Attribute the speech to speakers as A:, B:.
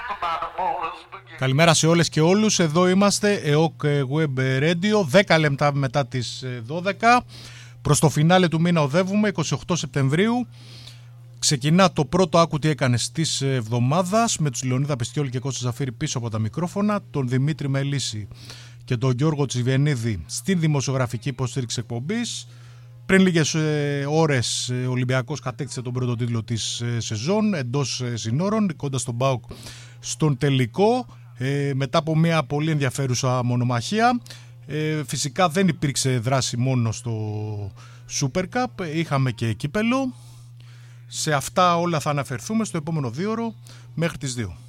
A: Καλημέρα σε όλες και όλους. Εδώ είμαστε, ΕΟΚ Web Radio, 10 λεπτά μετά τις 12. Προς το φινάλε του μήνα οδεύουμε, 28 Σεπτεμβρίου. Ξεκινά το πρώτο «Άκου τι έκανες» της εβδομάδας, με τους Λεωνίδα Πεστιόλη και Κώστα Ζαφύρη πίσω από τα μικρόφωνα, τον Δημήτρη Μελίση και τον Γιώργο Τσιβιενίδη στην δημοσιογραφική υποστήριξη εκπομπής. Πριν λίγες ώρες ο Ολυμπιακός κατέκτησε τον πρώτο τίτλο της σεζόν εντός συνόρων, κοντά στον ΠΑΟΚ στον τελικό, μετά από μια πολύ ενδιαφέρουσα μονομαχία. Φυσικά δεν υπήρξε δράση μόνο στο Super Cup, είχαμε και κύπελο. Σε αυτά όλα θα αναφερθούμε στο επόμενο 2ωρο μέχρι τις 2.